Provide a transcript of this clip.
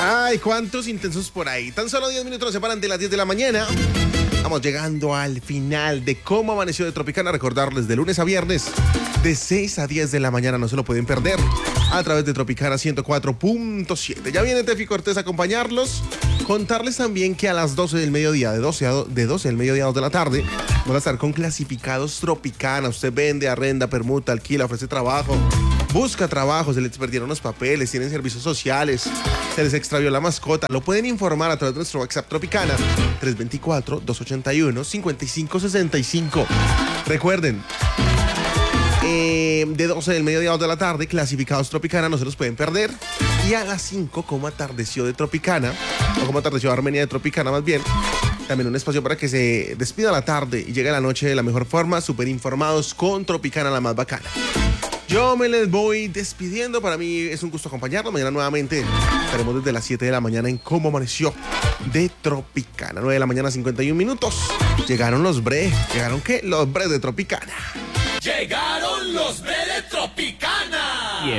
Ay, cuántos intensos por ahí. Tan solo 10 minutos nos separan de las 10 de la mañana. Estamos llegando al final de Cómo Amaneció de Tropicana. Recordarles de lunes a viernes, de 6 a 10 de la mañana. No se lo pueden perder a través de Tropicana 104.7. Ya viene Tefi Cortés a acompañarlos. Contarles también que a las 12 del mediodía, de 12 del mediodía a 2 de la tarde, van a estar con Clasificados Tropicana. Usted vende, arrenda, permuta, alquila, ofrece trabajo, busca trabajo, se les perdieron los papeles, tienen servicios sociales, se les extravió la mascota. Lo pueden informar a través de nuestro WhatsApp Tropicana 324-281-5565. Recuerden, de 12 del mediodía a 2 de la tarde, Clasificados Tropicana, no se los pueden perder. Y a las 5, como atardeció de Tropicana, o como atardeció Armenia de Tropicana más bien, también un espacio para que se despida la tarde y llegue la noche de la mejor forma, súper informados con Tropicana, la más bacana. Yo me les voy despidiendo. Para mí es un gusto acompañarlos. Mañana nuevamente estaremos desde las 7 de la mañana en Cómo Amaneció de Tropicana. 9 de la mañana, 51 minutos. Llegaron los ¿Llegaron qué? Los de Tropicana. Llegaron los de Tropicana.